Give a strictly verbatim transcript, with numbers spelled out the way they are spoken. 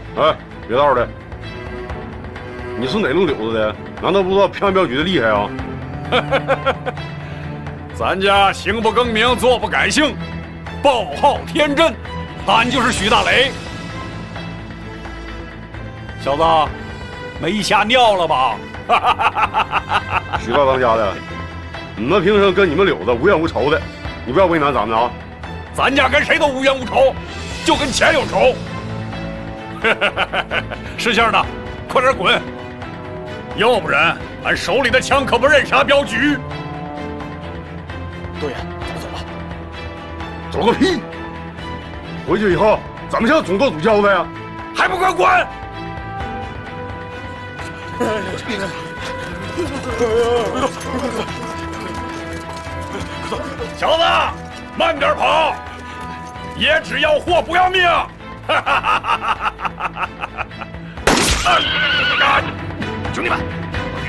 哎，别道的，你是哪弄柳子的？难道不知道平安镖局的厉害啊？ 咱家行不更名，坐不改姓，报号天震，俺就是许大雷。小子，没吓尿了吧？ 许大当家的，你们平生跟你们柳子无冤无仇的，你不要为难咱们啊！ 咱家跟谁都无冤无仇，就跟钱有仇。是这样的，快点滚，要不然俺手里的枪可不认啥镖局。 队员，走吧。 走个屁！回去以后咱们像总舵主教的呀， 还不快滚！小子，慢点跑，也只要货不要命。兄弟们！